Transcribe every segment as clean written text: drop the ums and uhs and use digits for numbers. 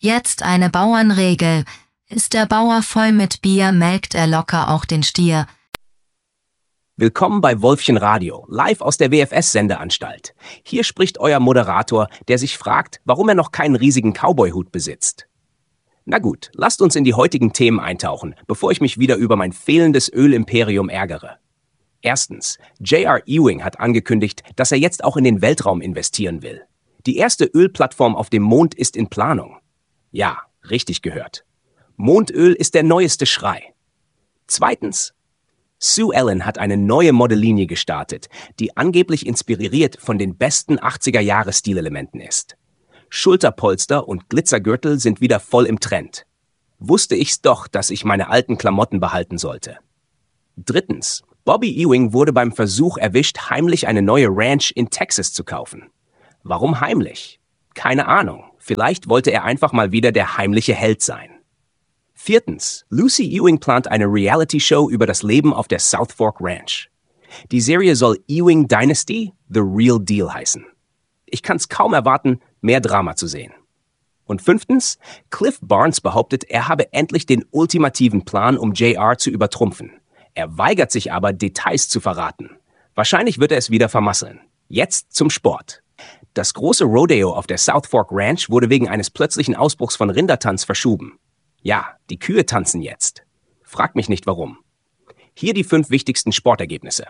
Jetzt eine Bauernregel. Ist der Bauer voll mit Bier, melkt er locker auch den Stier. Willkommen bei Wolfchen Radio, live aus der WFS-Sendeanstalt. Hier spricht euer Moderator, der sich fragt, warum er noch keinen riesigen Cowboy-Hut besitzt. Na gut, lasst uns in die heutigen Themen eintauchen, bevor ich mich wieder über mein fehlendes Ölimperium ärgere. Erstens, J.R. Ewing hat angekündigt, dass er jetzt auch in den Weltraum investieren will. Die erste Ölplattform auf dem Mond ist in Planung. Ja, richtig gehört. Mondöl ist der neueste Schrei. Zweitens, Sue Ellen hat eine neue Modellinie gestartet, die angeblich inspiriert von den besten 80er-Jahre-Stilelementen ist. Schulterpolster und Glitzergürtel sind wieder voll im Trend. Wusste ich's doch, dass ich meine alten Klamotten behalten sollte. Drittens, Bobby Ewing wurde beim Versuch erwischt, heimlich eine neue Ranch in Texas zu kaufen. Warum heimlich? Keine Ahnung. Vielleicht wollte er einfach mal wieder der heimliche Held sein. Viertens, Lucy Ewing plant eine Reality-Show über das Leben auf der South Fork Ranch. Die Serie soll Ewing Dynasty The Real Deal heißen. Ich kann's kaum erwarten, mehr Drama zu sehen. Und fünftens, Cliff Barnes behauptet, er habe endlich den ultimativen Plan, um JR zu übertrumpfen. Er weigert sich aber, Details zu verraten. Wahrscheinlich wird er es wieder vermasseln. Jetzt zum Sport. Das große Rodeo auf der South Fork Ranch wurde wegen eines plötzlichen Ausbruchs von Rindertanz verschoben. Ja, die Kühe tanzen jetzt. Frag mich nicht warum. Hier die 5 wichtigsten Sportergebnisse.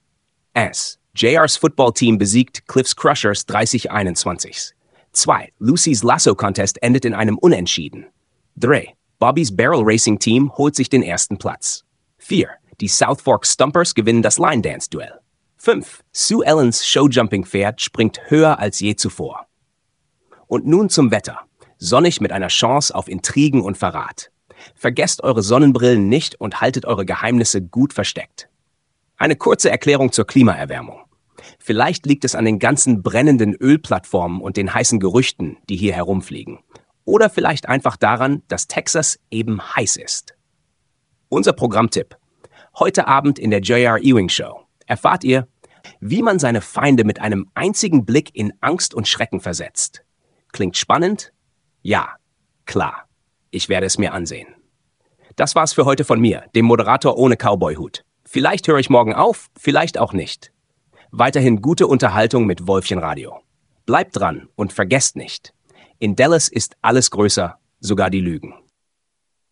1. JR's Football-Team besiegt Cliff's Crushers 30-21. 2. Lucy's Lasso-Contest endet in einem Unentschieden. 3. Bobby's Barrel Racing-Team holt sich den ersten Platz. 4. Die South Fork Stumpers gewinnen das Line-Dance-Duell. 5. Sue Ellens Showjumping-Pferd springt höher als je zuvor. Und nun zum Wetter. Sonnig mit einer Chance auf Intrigen und Verrat. Vergesst eure Sonnenbrillen nicht und haltet eure Geheimnisse gut versteckt. Eine kurze Erklärung zur Klimaerwärmung. Vielleicht liegt es an den ganzen brennenden Ölplattformen und den heißen Gerüchten, die hier herumfliegen. Oder vielleicht einfach daran, dass Texas eben heiß ist. Unser Programmtipp. Heute Abend in der J.R. Ewing Show erfahrt ihr, wie man seine Feinde mit einem einzigen Blick in Angst und Schrecken versetzt. Klingt spannend? Ja, klar. Ich werde es mir ansehen. Das war's für heute von mir, dem Moderator ohne Cowboy-Hut. Vielleicht höre ich morgen auf, vielleicht auch nicht. Weiterhin gute Unterhaltung mit Wolfchen Radio. Bleibt dran und vergesst nicht, in Dallas ist alles größer, sogar die Lügen.